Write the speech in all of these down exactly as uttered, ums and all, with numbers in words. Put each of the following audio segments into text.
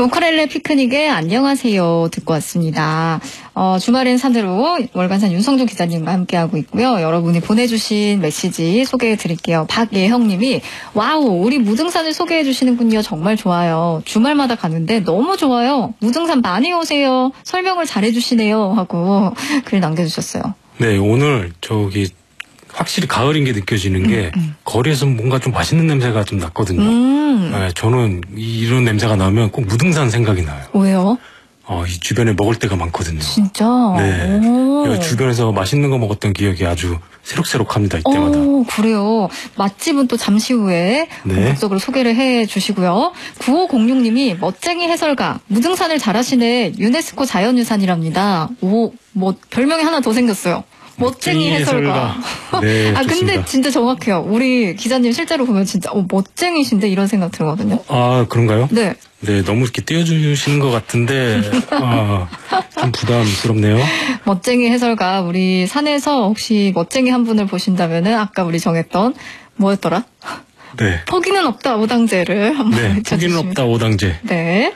우쿨렐레 피크닉에 안녕하세요 듣고 왔습니다. 어, 주말엔 산으로 월간산 윤성준 기자님과 함께하고 있고요. 여러분이 보내주신 메시지 소개해드릴게요. 박예형님이 와우 우리 무등산을 소개해주시는군요. 정말 좋아요. 주말마다 가는데 너무 좋아요. 무등산 많이 오세요. 설명을 잘해주시네요 하고 글 남겨주셨어요. 네, 오늘 저기 확실히 가을인 게 느껴지는 게 음, 음. 거리에서 뭔가 좀 맛있는 냄새가 좀 났거든요. 음. 네, 저는 이런 냄새가 나면 꼭 무등산 생각이 나요. 왜요? 어, 이 주변에 먹을 데가 많거든요. 진짜? 네. 주변에서 맛있는 거 먹었던 기억이 아주 새록새록합니다. 이때마다. 오, 그래요. 맛집은 또 잠시 후에 네. 본격적으로 소개를 해주시고요. 구오공육님이 멋쟁이 해설가 무등산을 잘하시네. 유네스코 자연유산이랍니다. 오, 뭐 별명이 하나 더 생겼어요. 멋쟁이 해설가. 네, 아, 근데 진짜 정확해요. 우리 기자님 실제로 보면 진짜, 어, 멋쟁이신데 이런 생각 들거든요. 아, 그런가요? 네. 네, 너무 이렇게 띄워주시는 것 같은데, 아, 좀 부담스럽네요. 멋쟁이 해설가, 우리 산에서 혹시 멋쟁이 한 분을 보신다면은, 아까 우리 정했던, 뭐였더라? 네. 포기는 없다 오당제를 한번 네, 외쳐주시면. 포기는 없다 오당제. 네.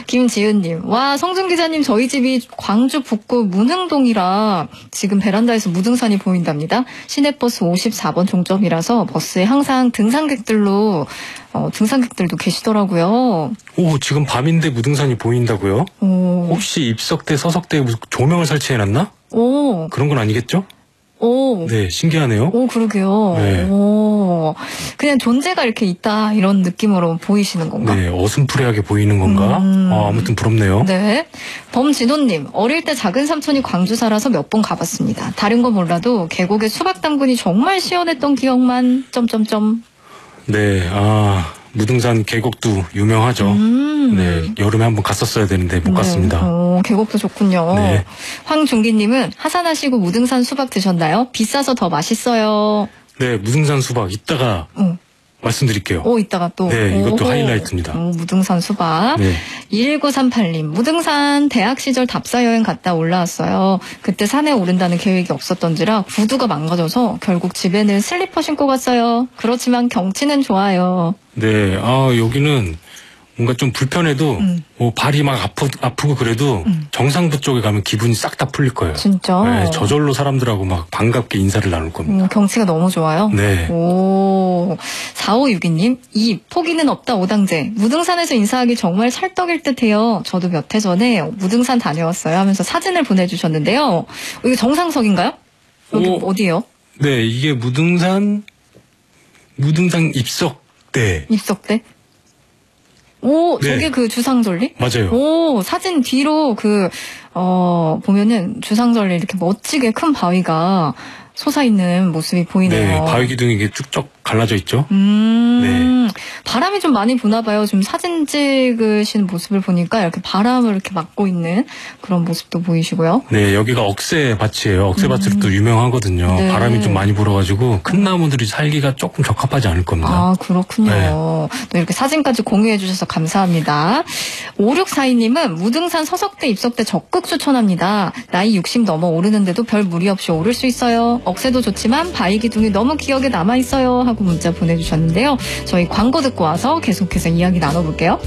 김지은님, 와 성준 기자님 저희 집이 광주 북구 문흥동이라 지금 베란다에서 무등산이 보인답니다. 시내버스 오십사 번 종점이라서 버스에 항상 등산객들로 어, 등산객들도 계시더라고요. 오, 지금 밤인데 무등산이 보인다고요? 오. 혹시 입석대 서석대에 무슨 조명을 설치해놨나? 오. 그런 건 아니겠죠? 오. 네, 신기하네요. 오, 그러게요. 네. 오. 그냥 존재가 이렇게 있다, 이런 느낌으로 보이시는 건가? 네, 어슴푸레하게 보이는 건가? 음. 어, 아무튼 부럽네요. 네. 범진호님, 어릴 때 작은 삼촌이 광주 살아서 몇 번 가봤습니다. 다른 건 몰라도 계곡의 수박 당근이 정말 시원했던 기억만, 점점점. 네, 아. 무등산 계곡도 유명하죠. 음. 네, 여름에 한번 갔었어야 되는데 못 네. 갔습니다. 오, 계곡도 좋군요. 네. 황중기님은 하산하시고 무등산 수박 드셨나요? 비싸서 더 맛있어요. 네, 무등산 수박 이따가 응. 말씀드릴게요. 오, 이따가 또. 네, 이것도 오호. 하이라이트입니다. 오, 무등산 수박. 네. 일일구삼팔님, 무등산 대학 시절 답사 여행 갔다 올라왔어요. 그때 산에 오른다는 계획이 없었던지라 구두가 망가져서 결국 집에는 슬리퍼 신고 갔어요. 그렇지만 경치는 좋아요. 네, 아, 여기는 뭔가 좀 불편해도 음. 뭐 발이 막 아프, 아프고 그래도 음. 정상부 쪽에 가면 기분이 싹 다 풀릴 거예요. 진짜? 네, 저절로 사람들하고 막 반갑게 인사를 나눌 겁니다. 음, 경치가 너무 좋아요? 네. 오, 사오육이님, 이 포기는 없다 오당제. 무등산에서 인사하기 정말 찰떡일 듯해요. 저도 몇 해 전에 무등산 다녀왔어요 하면서 사진을 보내주셨는데요. 이거 정상석인가요? 여기 오, 어디예요? 네, 이게 무등산, 무등산 입석대. 입석대? 오, 네. 저게 그 주상절리? 맞아요. 오, 사진 뒤로 그, 어, 보면은 주상절리 이렇게 멋지게 큰 바위가 솟아있는 모습이 보이네요. 네, 바위 기둥이 이게 쭉쭉 갈라져 있죠. 음, 네. 바람이 좀 많이 부나 봐요. 지금 사진 찍으시는 모습을 보니까 이렇게 바람을 이렇게 막고 있는 그런 모습도 보이시고요. 네, 여기가 억새밭이에요. 억새밭으로 음. 또 유명하거든요. 네. 바람이 좀 많이 불어가지고 큰 나무들이 살기가 조금 적합하지 않을 겁니다. 아, 그렇군요. 네. 또 이렇게 사진까지 공유해 주셔서 감사합니다. 오육사이님은 무등산 서석대 입석대 적극 추천합니다. 나이 육십 넘어 오르는데도 별 무리 없이 오를 수 있어요. 억새도 좋지만 바위 기둥이 너무 기억에 남아있어요 하고 문자 보내주셨는데요. 저희 광고 듣고 와서 계속해서 이야기 나눠볼게요.